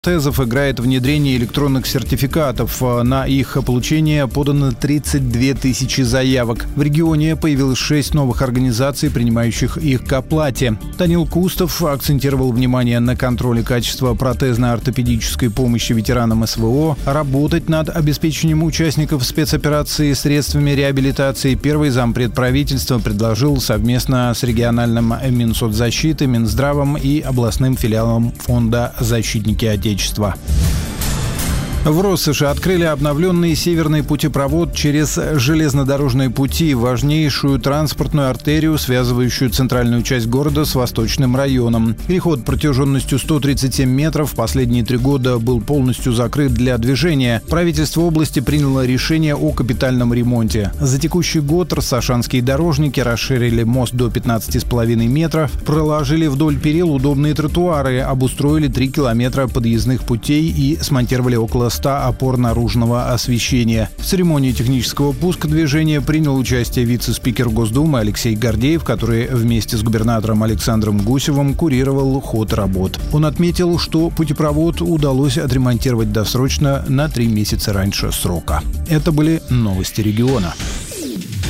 ТЭЗов играет внедрение электронных сертификатов. На их получение подано 32 тысячи заявок. В регионе появилось 6 новых организаций, принимающих их к оплате. Данил Кустов акцентировал внимание на контроле качества протезно-ортопедической помощи ветеранам СВО. Работать над обеспечением участников спецоперации средствами реабилитации первый зампред правительства предложил совместно с региональным Минсоцзащиты, Минздравом и областным филиалом фонда «Защитники Отечества». В Россоши открыли обновленный северный путепровод через железнодорожные пути, важнейшую транспортную артерию, связывающую центральную часть города с восточным районом. Переход протяженностью 137 метров в последние 3 года был полностью закрыт для движения. Правительство области приняло решение о капитальном ремонте. За текущий год россошанские дорожники расширили мост до 15,5 метров, проложили вдоль перил удобные тротуары, обустроили 3 километра подъездных путей и смонтировали около 100 опор наружного освещения. В церемонии технического пуска движения принял участие вице-спикер Госдумы Алексей Гордеев, который вместе с губернатором Александром Гусевым курировал ход работ. Он отметил, что путепровод удалось отремонтировать досрочно на 3 месяца раньше срока. Это были новости региона.